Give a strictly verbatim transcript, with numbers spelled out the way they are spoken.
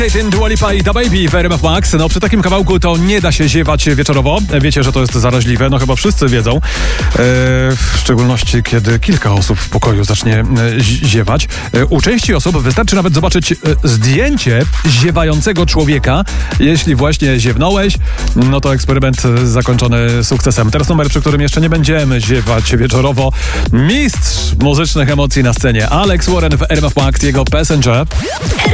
Dua Lipa i DaBaby w R M F Max. No przy takim kawałku to nie da się ziewać wieczorowo. Wiecie, że to jest zaraźliwe, no chyba wszyscy wiedzą. E, w szczególności, kiedy kilka osób w pokoju zacznie e, ziewać. E, u części osób wystarczy nawet zobaczyć e, zdjęcie ziewającego człowieka. Jeśli właśnie ziewnąłeś, no to eksperyment zakończony sukcesem. Teraz numer, przy którym jeszcze nie będziemy ziewać wieczorowo. Mistrz muzycznych emocji na scenie. Alex Warren w R M F Max, jego Passenger.